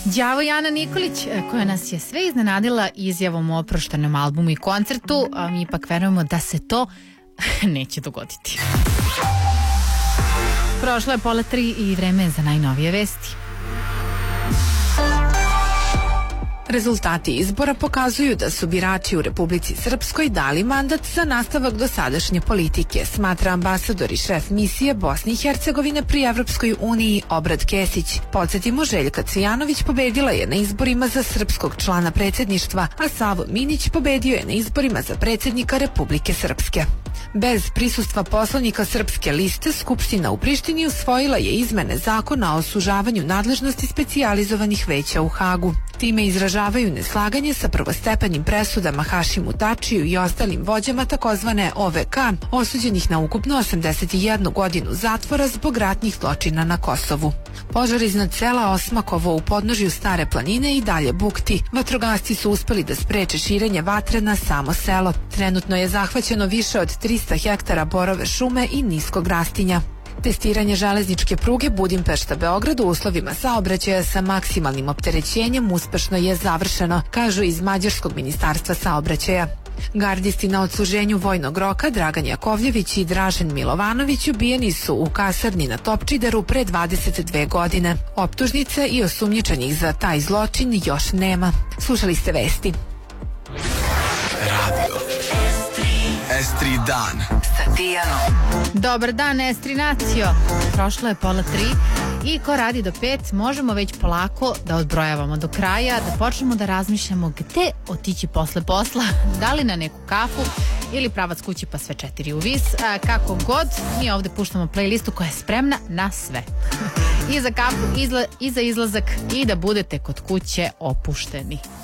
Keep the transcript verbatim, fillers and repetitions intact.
Đavo i Ana Nikolić, koja nas je sve iznenadila izjavom o oproštenom albumu i koncertu, a mi ipak verujemo da se to neće dogoditi. Prošlo je pola tri i vreme je za najnovije vesti. Rezultati izbora pokazuju da su birači u Republici Srpskoj dali mandat za nastavak dosadašnje politike, smatra ambasador i šef misije Bosne i Hercegovine pri Evropskoj uniji Obrad Kesić. Podsjetimo, Željka Cvijanović pobedila je na izborima za srpskog člana predsjedništva, a Savo Minić pobedio je na izborima za predsjednika Republike Srpske. Bez prisustva poslanika Srpske liste, Skupština u Prištini usvojila je izmene zakona o sužavanju nadležnosti specijalizovanih veća u Hagu. Time izražavaju neslaganje sa prvostepenim presudama Hašimu Tačiju i ostalim vođama takozvane O V K, osuđenih na ukupno osamdeset jednu godinu zatvora zbog ratnih zločina na Kosovu. Požar iznad sela Osmakovo u podnožju Stare planine i dalje bukti. Vatrogasci su uspeli da spreče širenje vatre na samo selo. Trenutno je zahvaćeno više od trista hektara borove šume i niskog rastinja. Testiranje železničke pruge Budimpešta-Beograd u uslovima saobraćaja sa maksimalnim opterećenjem uspešno je završeno, kažu iz Mađarskog ministarstva saobraćaja. Gardisti na odsluženju vojnog roka Dragan Jakovljević i Dražen Milovanović ubijeni su u kasarni na Topčideru pre dvadeset dve godine. Optužnice i osumnjičenih za taj zločin još nema. Slušali ste vesti. Radio es tri dan sa Tijanom. Dobar dan, Estrinacio. Prošlo je pola tri i ko radi do pet možemo već polako da odbrojavamo do kraja, da počnemo da razmišljamo gde otići posle posla, da li na neku kafu ili pravac kući pa sve četiri u vis. A, kako god, mi ovde puštamo playlistu koja je spremna na sve. I za kafu, izla, i za izlazak i da budete kod kuće opušteni.